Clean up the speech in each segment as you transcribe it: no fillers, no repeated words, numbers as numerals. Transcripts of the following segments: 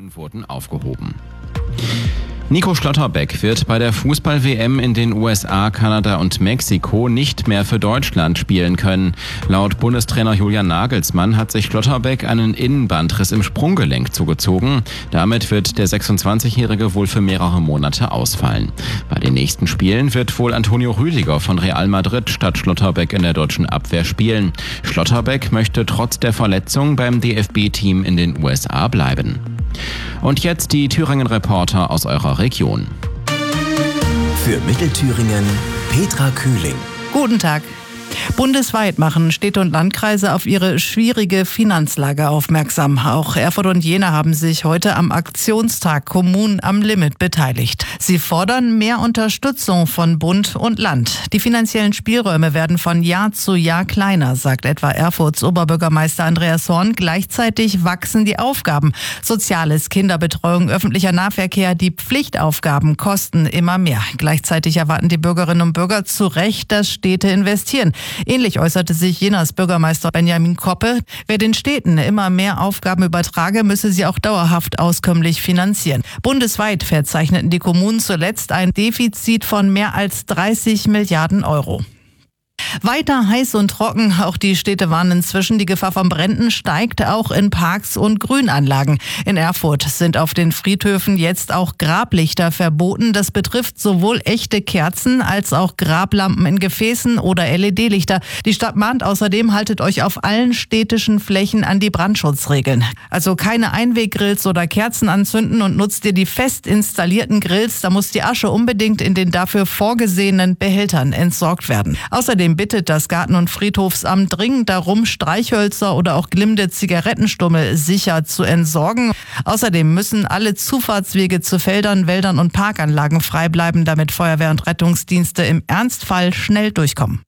Regelungen wurden aufgehoben. Nico Schlotterbeck wird bei der Fußball-WM in den USA, Kanada und Mexiko nicht mehr für Deutschland spielen können. Laut Bundestrainer Julian Nagelsmann hat sich Schlotterbeck einen Innenbandriss im Sprunggelenk zugezogen. Damit wird der 26-Jährige wohl für mehrere Monate ausfallen. Bei den nächsten Spielen wird wohl Antonio Rüdiger von Real Madrid statt Schlotterbeck in der deutschen Abwehr spielen. Schlotterbeck möchte trotz der Verletzung beim DFB-Team in den USA bleiben. Und jetzt die Thüringen-Reporter aus eurer Region. Für Mittelthüringen Petra Kühling. Guten Tag. Bundesweit machen Städte und Landkreise auf ihre schwierige Finanzlage aufmerksam. Auch Erfurt und Jena haben sich heute am Aktionstag Kommunen am Limit beteiligt. Sie fordern mehr Unterstützung von Bund und Land. Die finanziellen Spielräume werden von Jahr zu Jahr kleiner, sagt etwa Erfurts Oberbürgermeister Andreas Horn. Gleichzeitig wachsen die Aufgaben. Soziales, Kinderbetreuung, öffentlicher Nahverkehr, die Pflichtaufgaben kosten immer mehr. Gleichzeitig erwarten die Bürgerinnen und Bürger zu Recht, dass Städte investieren. Ähnlich äußerte sich Jenas Bürgermeister Benjamin Koppe. Wer den Städten immer mehr Aufgaben übertrage, müsse sie auch dauerhaft auskömmlich finanzieren. Bundesweit verzeichneten die Kommunen zuletzt ein Defizit von mehr als 30 Milliarden Euro. Weiter heiß und trocken, auch die Städte warnen inzwischen, die Gefahr von Bränden steigt auch in Parks und Grünanlagen. In Erfurt sind auf den Friedhöfen jetzt auch Grablichter verboten. Das betrifft sowohl echte Kerzen als auch Grablampen in Gefäßen oder LED-Lichter. Die Stadt mahnt außerdem, haltet euch auf allen städtischen Flächen an die Brandschutzregeln. Also keine Einweggrills oder Kerzen anzünden und nutzt ihr die fest installierten Grills, da muss die Asche unbedingt in den dafür vorgesehenen Behältern entsorgt werden. Außerdem bittet das Garten- und Friedhofsamt dringend darum, Streichhölzer oder auch glimmende Zigarettenstummel sicher zu entsorgen. Außerdem müssen alle Zufahrtswege zu Feldern, Wäldern und Parkanlagen frei bleiben, damit Feuerwehr und Rettungsdienste im Ernstfall schnell durchkommen.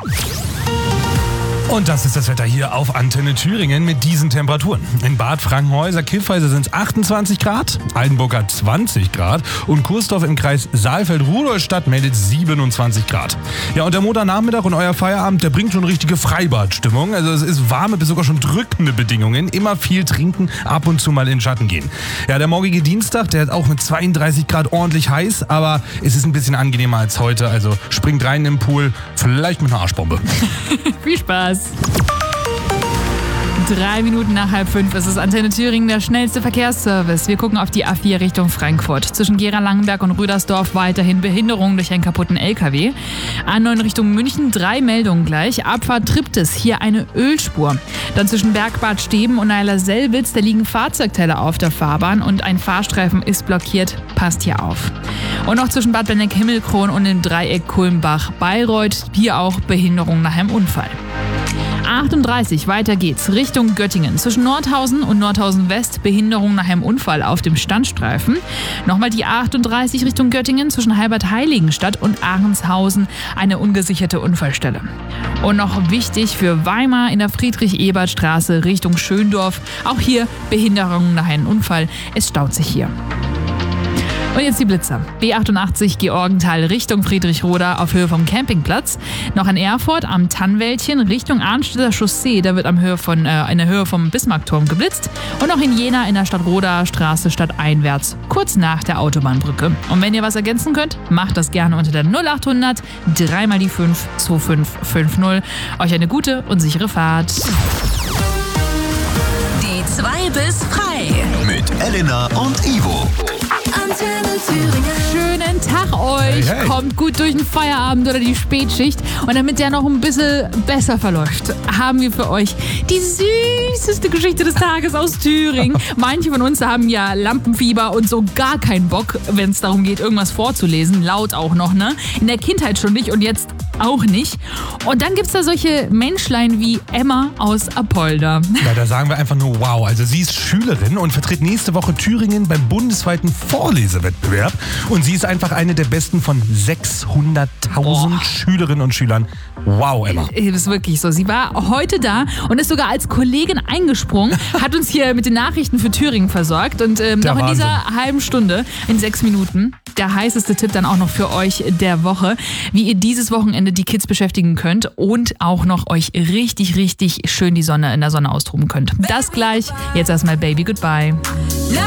Und das ist das Wetter hier auf Antenne Thüringen mit diesen Temperaturen. In Bad Frankenhäuser-Kiffhäuser sind es 28 Grad, Altenburg hat 20 Grad und Kursdorf im Kreis Saalfeld-Rudolstadt meldet 27 Grad. Ja, und der Montagnachmittag und euer Feierabend, der bringt schon richtige Freibadstimmung. Also es ist warme bis sogar schon drückende Bedingungen. Immer viel trinken, ab und zu mal in den Schatten gehen. Ja, der morgige Dienstag, der ist auch mit 32 Grad ordentlich heiß, aber es ist ein bisschen angenehmer als heute. Also springt rein im Pool, vielleicht mit einer Arschbombe. Viel Spaß! 3 Minuten nach 4:30 ist es Antenne Thüringen, der schnellste Verkehrsservice. Wir gucken auf die A4 Richtung Frankfurt. Zwischen Gera-Langenberg und Rüdersdorf weiterhin Behinderungen durch einen kaputten LKW. A9 Richtung München, 3 Meldungen gleich. Abfahrt Triptis, hier eine Ölspur. Dann zwischen Bergbad Steben und Eiler-Selbitz, da liegen Fahrzeugteile auf der Fahrbahn und ein Fahrstreifen ist blockiert. Passt hier auf. Und noch zwischen Bad Benneck-Himmelkron und dem Dreieck Kulmbach-Bayreuth, hier auch Behinderung nach einem Unfall. 38, weiter geht's, Richtung Göttingen. Zwischen Nordhausen und Nordhausen West Behinderung nach einem Unfall auf dem Standstreifen. Nochmal die 38 Richtung Göttingen zwischen Halbert-Heiligenstadt und Ahrenshausen eine ungesicherte Unfallstelle. Und noch wichtig für Weimar in der Friedrich-Ebert-Straße Richtung Schöndorf. Auch hier Behinderung nach einem Unfall. Es staut sich hier. Und jetzt die Blitzer. B88 Georgenthal Richtung Friedrichroda auf Höhe vom Campingplatz. Noch in Erfurt am Tannwäldchen Richtung Arnstädter Chaussee. Da wird in der Höhe vom Bismarckturm geblitzt. Und noch in Jena in der Stadt Roda Straße stadteinwärts. Kurz nach der Autobahnbrücke. Und wenn ihr was ergänzen könnt, macht das gerne unter der 0800 3 mal die 5 2550. Euch eine gute und sichere Fahrt. Die 2 bis frei. Mit Elena und Ivo. Antenne Thüringen. Schönen Tag euch. Hey. Kommt gut durch den Feierabend oder die Spätschicht. Und damit der noch ein bisschen besser verläuft, haben wir für euch die süßeste Geschichte des Tages aus Thüringen. Manche von uns haben ja Lampenfieber und so gar keinen Bock, wenn es darum geht, irgendwas vorzulesen. Laut auch noch, ne? In der Kindheit schon nicht und jetzt auch nicht. Und dann gibt's da solche Menschlein wie Emma aus Apolda. Ja, da sagen wir einfach nur wow. Also sie ist Schülerin und vertritt nächste Woche Thüringen beim bundesweiten Vorlesewettbewerb. Und sie ist einfach eine der besten von 600.000 Schülerinnen und Schülern. Wow, Emma. Das ist wirklich so. Sie war heute da und ist sogar als Kollegin eingesprungen, hat uns hier mit den Nachrichten für Thüringen versorgt. Und noch in dieser halben Stunde, in 6 Minuten, der heißeste Tipp dann auch noch für euch der Woche, wie ihr dieses Wochenende die Kids beschäftigen könnt und auch noch euch richtig, richtig schön in der Sonne austoben könnt. Das gleich. Jetzt erstmal Baby Goodbye.